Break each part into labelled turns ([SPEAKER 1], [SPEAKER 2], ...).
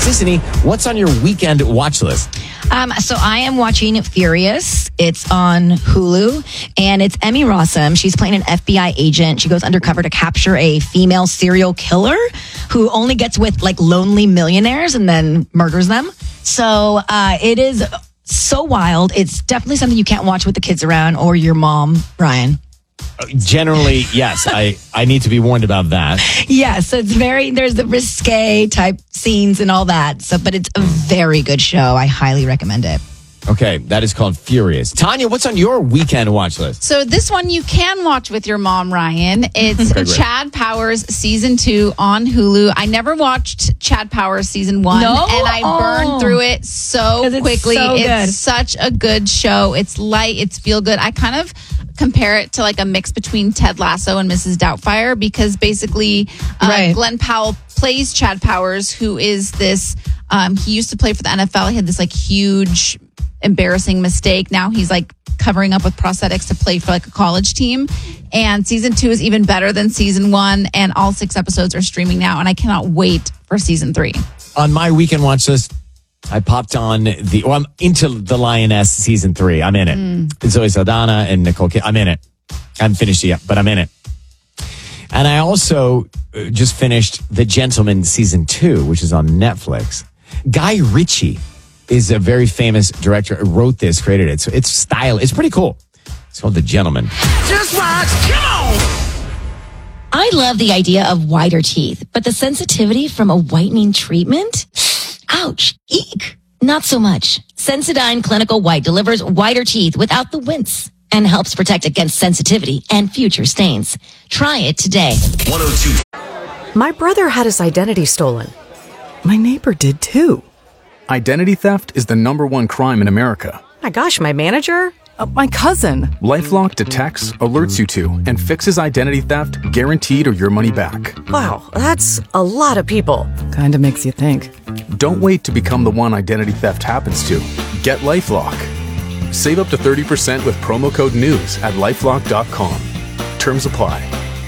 [SPEAKER 1] Sissany, what's on your weekend watch list?
[SPEAKER 2] So I am watching Furious. It's on Hulu, and it's Emmy Rossum. She's playing an FBI agent. She goes undercover to capture a female serial killer who only gets with like lonely millionaires and then murders them. So it is so wild. It's definitely something you can't watch with the kids around or your mom, Ryan.
[SPEAKER 1] Generally, yes. I need to be warned about that.
[SPEAKER 2] Yeah, so there's the risque type scenes and all that. So, but it's a very good show. I highly recommend it.
[SPEAKER 1] Okay, that is called Furious. Tanya, what's on your weekend watch list?
[SPEAKER 3] So this one you can watch with your mom, Ryan. It's Chad Powers season 2 on Hulu. I never watched Chad Powers season 1,
[SPEAKER 2] No?
[SPEAKER 3] and I burned through it so
[SPEAKER 2] 'Cause it's
[SPEAKER 3] quickly.
[SPEAKER 2] so good.
[SPEAKER 3] It's such a good show. It's light. It's feel good. I kind of compare it to like a mix between Ted Lasso and Mrs. Doubtfire because basically
[SPEAKER 2] Right.
[SPEAKER 3] Glenn Powell plays Chad Powers, who is this. He used to play for the NFL. He had this like huge embarrassing mistake. Now he's like covering up with prosthetics to play for like a college team. And season 2 is even better than season 1. And all 6 episodes are streaming now. And I cannot wait for season 3.
[SPEAKER 1] On my weekend watch list, I popped on I'm into The Lioness season 3. I'm in it. Zoe Saldana and Nicole Kidman. I'm in it. I haven't finished it yet, but I'm in it. And I also just finished The Gentleman season 2, which is on Netflix. Guy Ritchie is a very famous director who wrote this, created it. So it's style. It's pretty cool. It's called The Gentleman.
[SPEAKER 4] Just watch. Come on.
[SPEAKER 5] I love the idea of whiter teeth, but the sensitivity from a whitening treatment? Ouch. Eek. Not so much. Sensodyne Clinical White delivers whiter teeth without the wince and helps protect against sensitivity and future stains. Try it today.
[SPEAKER 6] 102.
[SPEAKER 7] My brother had his identity stolen. My neighbor did too.
[SPEAKER 8] Identity theft is the #1 crime in America.
[SPEAKER 7] My gosh, my manager?
[SPEAKER 9] My cousin.
[SPEAKER 8] LifeLock detects, alerts you to, and fixes identity theft guaranteed or your money back.
[SPEAKER 7] Wow, that's a lot of people.
[SPEAKER 9] Kinda makes you think.
[SPEAKER 8] Don't wait to become the one identity theft happens to. Get LifeLock. Save up to 30% with promo code NEWS at LifeLock.com. Terms apply.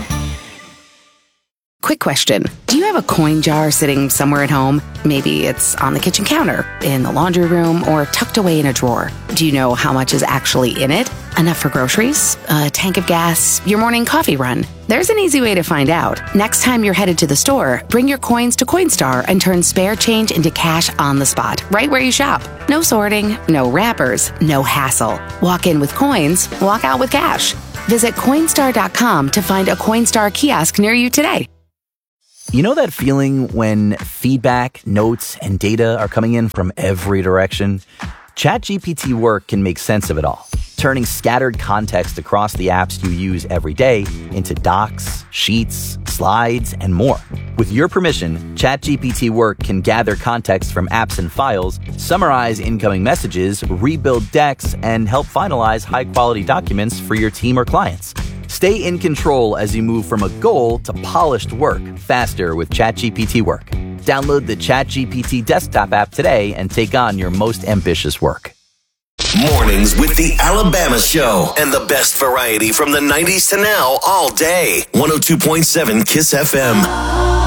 [SPEAKER 10] Quick question. Do you have a coin jar sitting somewhere at home? Maybe it's on the kitchen counter, in the laundry room, or tucked away in a drawer. Do you know how much is actually in it? Enough for groceries? A tank of gas? Your morning coffee run? There's an easy way to find out. Next time you're headed to the store, bring your coins to Coinstar and turn spare change into cash on the spot, right where you shop. No sorting, no wrappers, no hassle. Walk in with coins, walk out with cash. Visit Coinstar.com to find a Coinstar kiosk near you today.
[SPEAKER 11] You know that feeling when feedback, notes, and data are coming in from every direction? ChatGPT Work can make sense of it all, turning scattered context across the apps you use every day into docs, sheets, slides, and more. With your permission, ChatGPT Work can gather context from apps and files, summarize incoming messages, rebuild decks, and help finalize high-quality documents for your team or clients. Stay in control as you move from a goal to polished work faster with ChatGPT Work. Download the ChatGPT desktop app today and take on your most ambitious work.
[SPEAKER 6] Mornings with the Alabama Show and the best variety from the 90s to now all day. 102.7 KISS FM.